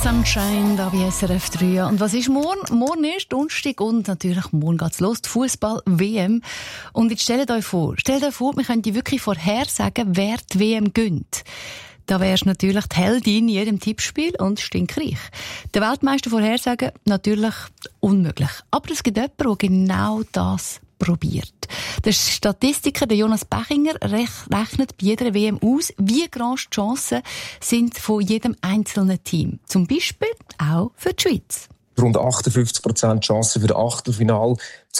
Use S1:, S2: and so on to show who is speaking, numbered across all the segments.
S1: Sunshine, da bei SRF 3. Und was ist morgen? Morgen ist Donnerstag und natürlich morgen geht's los, die Fußball-WM. Und jetzt stellt euch vor, wir könnten wirklich vorhersagen, wer die WM gönnt. Da wärst natürlich die Heldin in jedem Tippspiel und stinkreich. Der Weltmeister vorhersagen, natürlich unmöglich. Aber es gibt jemanden, der genau das probiert. Der Statistiker, der Jonas Bechinger, rechnet bei jeder WM aus, wie groß die Chancen sind von jedem einzelnen Team. Zum Beispiel auch für die Schweiz.
S2: Rund 58% Chancen für das Achtelfinal. Zu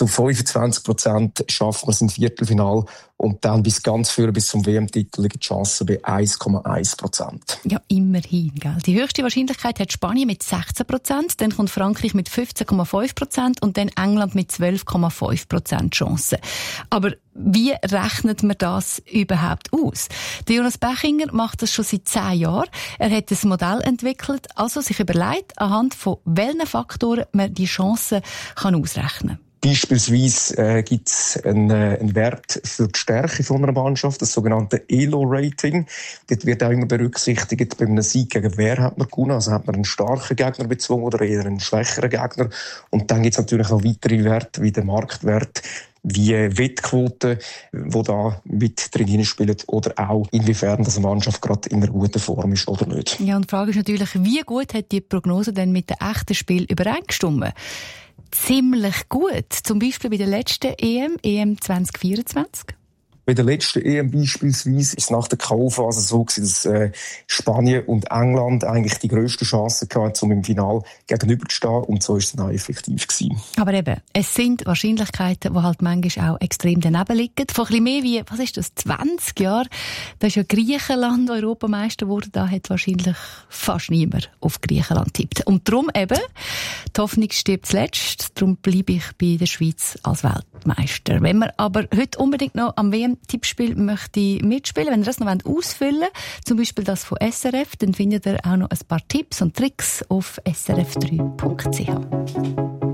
S2: 25% schafft man es im Viertelfinal. Und dann bis ganz früh, bis zum WM-Titel, liegen die Chancen bei 1,1%.
S1: Ja, immerhin, gell. Die höchste Wahrscheinlichkeit hat Spanien mit 16%, dann kommt Frankreich mit 15,5% und dann England mit 12,5% Chancen. Aber wie rechnet man das überhaupt aus? Der Jonas Bechinger macht das schon seit 10 Jahren. Er hat ein Modell entwickelt, also sich überlegt, anhand von welchen Faktoren man die Chancen ausrechnen kann.
S2: Beispielsweise gibt es einen Wert für die Stärke von einer Mannschaft, das sogenannte ELO-Rating. Dort wird auch immer berücksichtigt, bei einem Sieg gegen wer hat man gewonnen. Also hat man einen starken Gegner bezwungen oder eher einen schwächeren Gegner. Und dann gibt es natürlich noch weitere Werte, wie der Marktwert, wie Wettquoten, die da mit drin spielen, oder auch inwiefern eine Mannschaft gerade in einer guten Form ist oder nicht.
S1: Ja, und die Frage ist natürlich, wie gut hat die Prognose denn mit dem echten Spiel übereingestimmt? Ziemlich gut. Zum Beispiel bei der letzten EM 2024.
S2: Bei der letzten EM beispielsweise ist es nach der K.O.-Phase so gewesen, dass Spanien und England eigentlich die grössten Chancen hatten, um im Finale gegenüberzustehen. Und so ist es dann auch effektiv gewesen.
S1: Aber eben, es sind Wahrscheinlichkeiten, die halt manchmal auch extrem daneben liegen. Vor ein bisschen mehr wie, 20 Jahren, da ist ja Griechenland Europameister geworden. Da hat wahrscheinlich fast niemand auf Griechenland tippt. Und darum eben, die Hoffnung stirbt zuletzt. Darum bleibe ich bei der Schweiz als Weltmeister. Wenn wir aber heute unbedingt noch am WM-Tippspiel möchte mitspielen, wenn ihr das noch ausfüllen wollt, zum Beispiel das von SRF, dann findet ihr auch noch ein paar Tipps und Tricks auf srf3.ch.